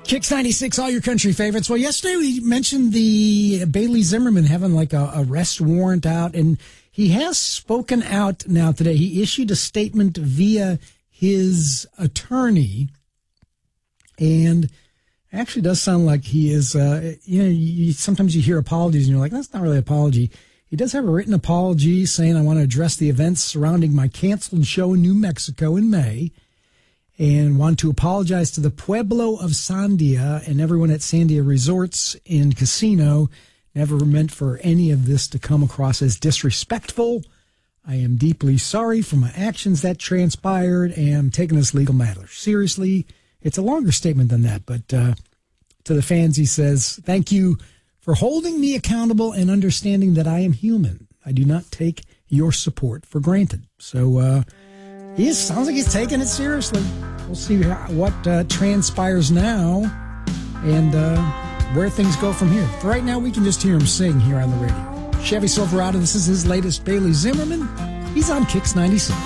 Kicks 96, all your country favorites. Well, yesterday we mentioned the Bailey Zimmerman having like a arrest warrant out, and he has spoken out now today. He issued a statement via his attorney, and it actually does sound like he is, sometimes you hear apologies and you're like, that's not really an apology. He does have a written apology saying, I want to address the events surrounding my canceled show in New Mexico in May, and want to apologize to the Pueblo of Sandia and everyone at Sandia Resorts and Casino. Never meant for any of this to come across as disrespectful. I am deeply sorry for my actions that transpired and I'm taking this legal matter seriously. It's a longer statement than that, but to the fans he says, thank you for holding me accountable and understanding that I am human. I do not take your support for granted. So, sounds like he's taking it seriously. We'll see what transpires now and where things go from here. For right now, we can just hear him sing here on the radio. Chevy Silverado, this is his latest Bailey Zimmerman. He's on Kicks 96.